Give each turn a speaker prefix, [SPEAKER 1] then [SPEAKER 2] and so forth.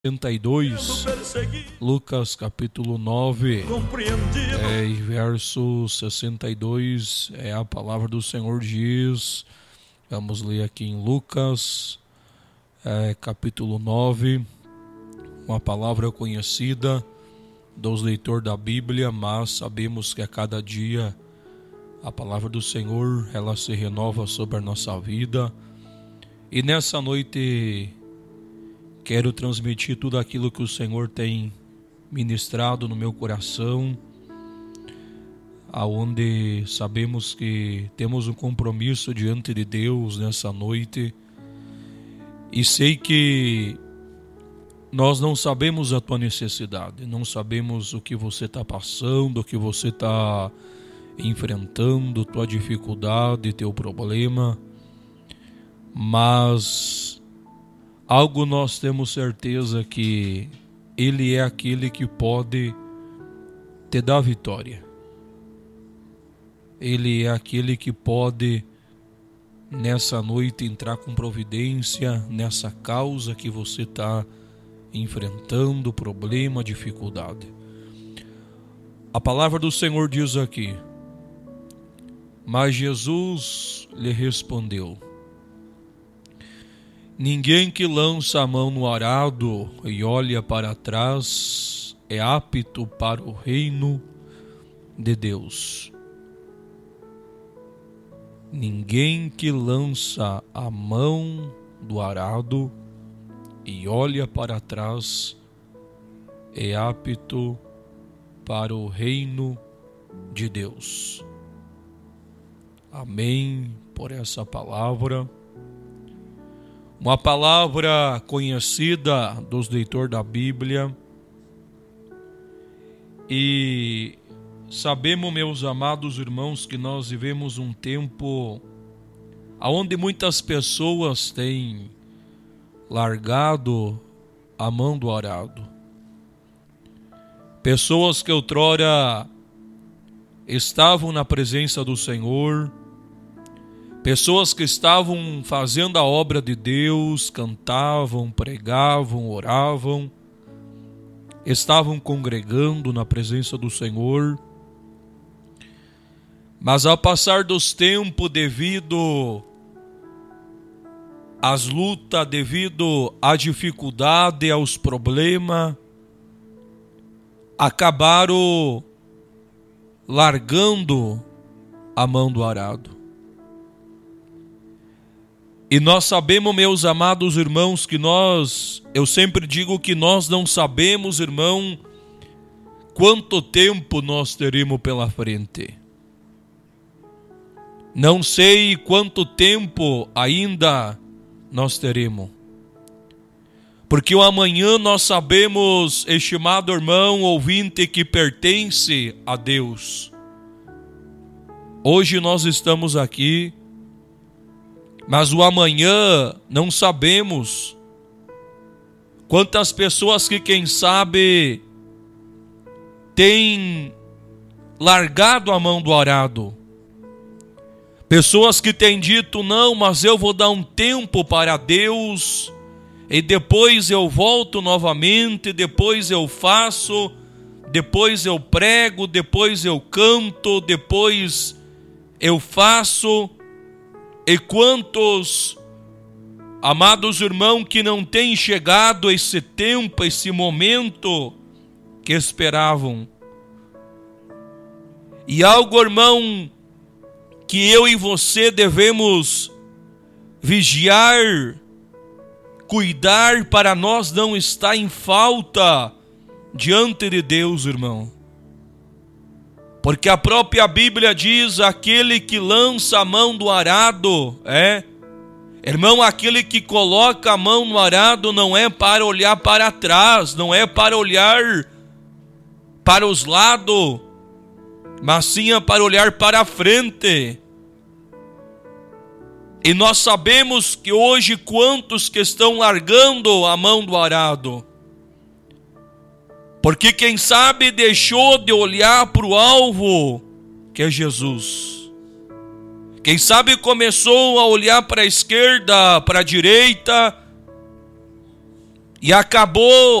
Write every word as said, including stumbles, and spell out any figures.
[SPEAKER 1] sessenta e dois, Lucas capítulo nove, é, e verso sessenta e dois, é a palavra do Senhor diz. Vamos ler aqui em Lucas, é, capítulo nove, uma palavra conhecida dos leitores da Bíblia, mas sabemos que a cada dia a palavra do Senhor, ela se renova sobre a nossa vida. E nessa noite quero transmitir tudo aquilo que o Senhor tem ministrado no meu coração, aonde sabemos que temos um compromisso diante de Deus nessa noite. E sei que nós não sabemos a tua necessidade, não sabemos o que você está passando, o que você está enfrentando, tua dificuldade, teu problema, mas algo nós temos certeza, que Ele é aquele que pode te dar vitória. Ele é aquele que pode nessa noite entrar com providência nessa causa que você está enfrentando, problema, dificuldade. A palavra do Senhor diz aqui: mas Jesus lhe respondeu: ninguém que lança a mão no arado e olha para trás é apto para o reino de Deus. Ninguém que lança a mão do arado e olha para trás é apto para o reino de Deus. Amém por essa palavra. Uma palavra conhecida dos leitores da Bíblia. E sabemos, meus amados irmãos, que nós vivemos um tempo onde muitas pessoas têm largado a mão do arado. Pessoas que outrora estavam na presença do Senhor, pessoas que estavam fazendo a obra de Deus, cantavam, pregavam, oravam, estavam congregando na presença do Senhor, mas ao passar dos tempos, devido às lutas, devido à dificuldade, aos problemas, acabaram largando a mão do arado. E nós sabemos, meus amados irmãos, que nós, eu sempre digo que nós não sabemos, irmão, quanto tempo nós teremos pela frente. Não sei quanto tempo ainda nós teremos. Porque o amanhã nós sabemos, estimado irmão ouvinte, que pertence a Deus. Hoje nós estamos aqui, mas o amanhã não sabemos. Quantas pessoas que, quem sabe, têm largado a mão do arado. Pessoas que têm dito: não, mas eu vou dar um tempo para Deus, e depois eu volto novamente, depois eu faço, depois eu prego, depois eu canto, depois eu faço. E quantos, amados irmãos, que não têm chegado esse tempo, esse momento que esperavam. E algo, irmão, que eu e você devemos vigiar, cuidar, para nós não estar em falta diante de Deus, irmão. Porque a própria Bíblia diz: aquele que lança a mão do arado, é, irmão, aquele que coloca a mão no arado não é para olhar para trás, não é para olhar para os lados, mas sim é para olhar para a frente. E nós sabemos que hoje quantos que estão largando a mão do arado, porque quem sabe deixou de olhar para o alvo, que é Jesus. Quem sabe começou a olhar para a esquerda, para a direita, E acabou